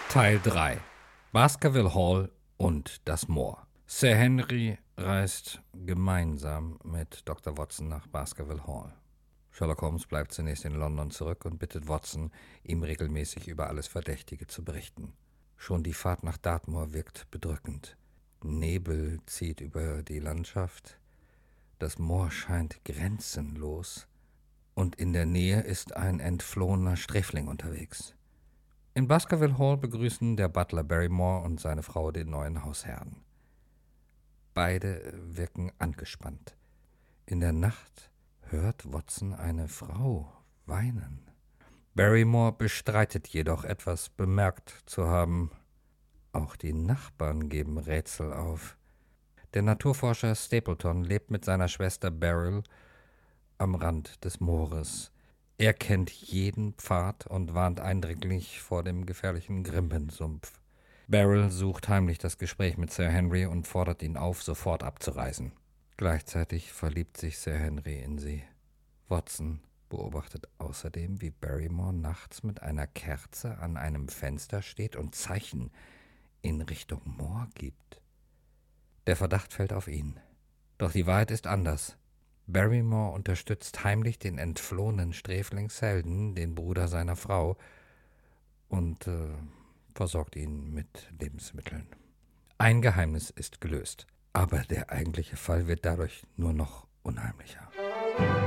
Teil 3: Baskerville Hall und das Moor. Sir Henry reist gemeinsam mit Dr. Watson nach Baskerville Hall. Sherlock Holmes bleibt zunächst in London zurück und bittet Watson, ihm regelmäßig über alles Verdächtige zu berichten. Schon die Fahrt nach Dartmoor wirkt bedrückend. Nebel zieht über die Landschaft, das Moor scheint grenzenlos und in der Nähe ist ein entflohener Sträfling unterwegs. In Baskerville Hall begrüßen der Butler Barrymore und seine Frau den neuen Hausherrn. Beide wirken angespannt. In der Nacht hört Watson eine Frau weinen. Barrymore bestreitet jedoch, etwas bemerkt zu haben. Auch die Nachbarn geben Rätsel auf. Der Naturforscher Stapleton lebt mit seiner Schwester Beryl am Rand des Moores. Er kennt jeden Pfad und warnt eindringlich vor dem gefährlichen Grimpensumpf. Beryl sucht heimlich das Gespräch mit Sir Henry und fordert ihn auf, sofort abzureisen. Gleichzeitig verliebt sich Sir Henry in sie. Watson beobachtet außerdem, wie Barrymore nachts mit einer Kerze an einem Fenster steht und Zeichen in Richtung Moor gibt. Der Verdacht fällt auf ihn. Doch die Wahrheit ist anders. Barrymore unterstützt heimlich den entflohenen Sträfling Selden, den Bruder seiner Frau, und versorgt ihn mit Lebensmitteln. Ein Geheimnis ist gelöst, aber der eigentliche Fall wird dadurch nur noch unheimlicher.